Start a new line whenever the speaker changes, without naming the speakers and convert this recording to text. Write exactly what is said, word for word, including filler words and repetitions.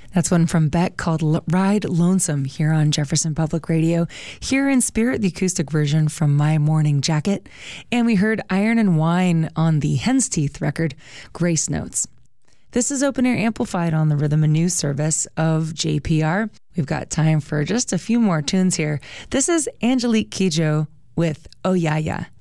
That's one from Beck called L- Ride Lonesome here on Jefferson Public Radio. Here in spirit, the acoustic version from My Morning Jacket. And we heard Iron and Wine on the Hen's Teeth record, Grace Notes. This is Open Air Amplified on the Rhythm and News service of J P R. We've got time for just a few more tunes here. This is Angelique Kidjo with Oh Yeah Yeah.